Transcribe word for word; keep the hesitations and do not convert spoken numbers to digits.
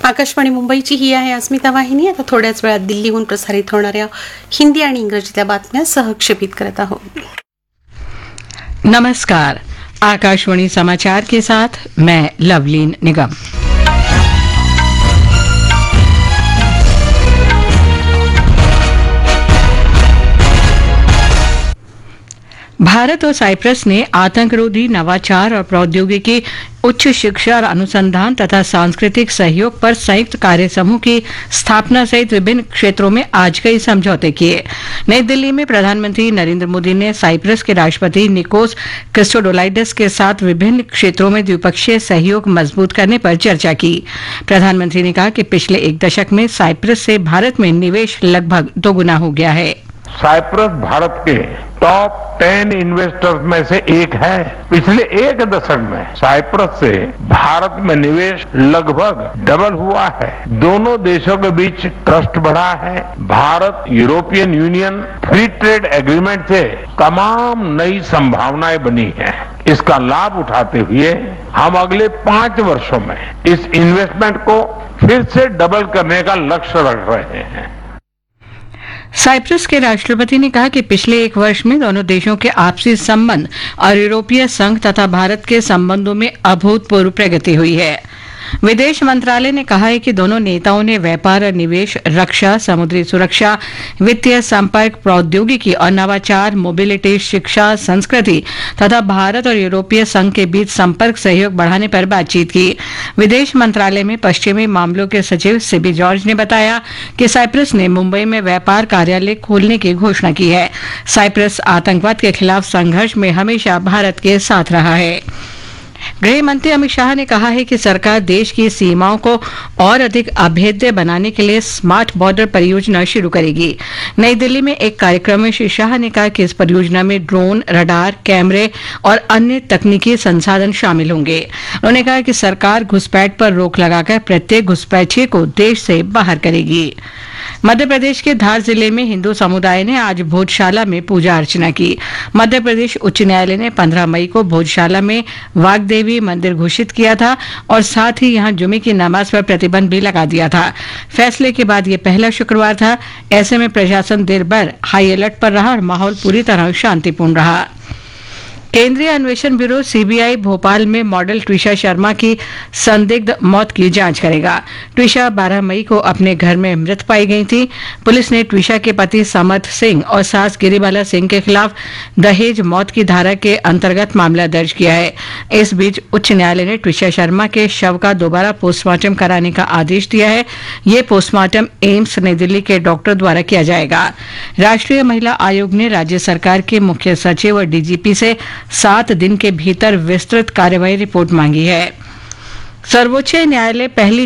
आकाशवाणी मुंबईची ही आहे अस्मिता वाहिनी. आता थोड्याच वेळात दिल्लीहून प्रसारित होणाऱ्या हिंदी आणि इंग्रजीतल्या बातम्या सहक्षेपित करत आहोत. नमस्कार. आकाशवाणी समाचार के साथ मैं लवलीन निगम. भारत और साइप्रस ने आतंकरोधी, नवाचार और प्रौद्योगिकी, उच्च शिक्षा और अनुसंधान तथा सांस्कृतिक सहयोग पर संयुक्त कार्य समूह की स्थापना सहित विभिन्न क्षेत्रों में आज कई समझौते किए. नई दिल्ली में प्रधानमंत्री नरेंद्र मोदी ने साइप्रस के राष्ट्रपति निकोस क्रिस्टोडोलाइडस के साथ विभिन्न क्षेत्रों में द्विपक्षीय सहयोग मजबूत करने पर चर्चा की. प्रधानमंत्री ने कहा कि पिछले एक दशक में साइप्रस से भारत में निवेश लगभग दोगुना हो गया है. साइप्रस भारत के टॉप टेन इन्वेस्टर्स में से एक है. पिछले एक दशक में साइप्रस से भारत में निवेश लगभग डबल हुआ है. दोनों देशों के बीच ट्रस्ट बढ़ा है. Bharat European union free trade agreement से तमाम नई संभावनाएं बनी हैं. इसका लाभ उठाते हुए हम अगले पांच वर्षों में इस इन्वेस्टमेंट को फिर से डबल करने का लक्ष्य रख रहे हैं. साइप्रस के राष्ट्रपति ने कहा कि पिछले एक वर्ष में दोनों देशों के आपसी संबंध और यूरोपीय संघ तथा भारत के संबंधों में अभूतपूर्व प्रगति हुई है. विदेश मंत्रालय ने कहा है कि दोनों नेताओं ने व्यापार और निवेश, रक्षा, समुद्री सुरक्षा, वित्तीय संपर्क, प्रौद्योगिकी और नवाचार, मोबिलिटी, शिक्षा, संस्कृति तथा भारत और यूरोपीय संघ के बीच संपर्क सहयोग बढ़ाने पर बातचीत की. विदेश मंत्रालय में पश्चिमी मामलों के सचिव सिबी जॉर्ज ने बताया कि साइप्रस ने मुंबई में व्यापार कार्यालय खोलने की घोषणा की है. साइप्रस आतंकवाद के खिलाफ संघर्ष में हमेशा भारत के साथ रहा है. गृह मंत्री अमित शाह ने कहा है कि सरकार देश की सीमाओं को और अधिक अभेद्य बनाने के लिए स्मार्ट बॉर्डर परियोजना शुरू करेगी. नई दिल्ली में एक कार्यक्रम में श्री शाह ने कहा कि इस परियोजना में ड्रोन, रडार, कैमरे और अन्य तकनीकी संसाधन शामिल होंगे. उन्होंने कहा कि सरकार घुसपैठ पर रोक लगाकर प्रत्येक घुसपैठिए को देश से बाहर करेगी. मध्य प्रदेश के धार जिले में हिंदू समुदाय ने आज भोजशाला में पूजा अर्चना की. मध्य प्रदेश उच्च न्यायालय ने पंद्रह मई को भोजशाला में वाग्देवी मंदिर घोषित किया था और साथ ही यहां जुमे की नमाज पर प्रतिबंध भी लगा दिया था. फैसले के बाद ये पहला शुक्रवार था. ऐसे में प्रशासन देर भर हाई अलर्ट पर रहा और माहौल पूरी तरह शांतिपूर्ण रहा. केंद्रीय अन्वेषण ब्यूरो सीबीआई भोपाल में मॉडल ट्विशा शर्मा की संदिग्ध मौत की जांच करेगा. ट्विशा बारह मई को अपने घर में मृत पाई गई थी. पुलिस ने ट्विशा के पति समर्थ सिंह और सास गिरिबाला सिंह के खिलाफ दहेज मौत की धारा के अंतर्गत मामला दर्ज किया है. इस बीच उच्च न्यायालय ने ट्विशा शर्मा के शव का दोबारा पोस्टमार्टम कराने का आदेश दिया है. ये पोस्टमार्टम एम्स नई दिल्ली के डॉक्टर द्वारा किया जाएगा. राष्ट्रीय महिला आयोग ने राज्य सरकार के मुख्य सचिव और डीजीपी से सात दिन के भीतर विस्तृत कार्यवाही रिपोर्ट मांगी है. सर्वोच्च न्यायालय पहली